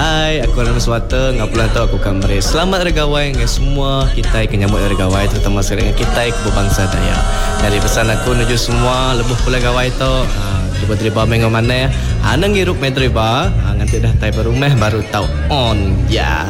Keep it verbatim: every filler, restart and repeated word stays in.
Hai, aku nama Suata. Ngapulan tu aku kamera. Selamat regawai dengan semua kita yang nyambut regawai, terutama sekali dengan kita yang berbangsa Dayak. Dari pesan aku menuju semua lebuh pula gawai tu. Ha, cuba terima mengo mana ya. Anang hirup medriba, ha, nanti dah tai berumah baru tahu on ya.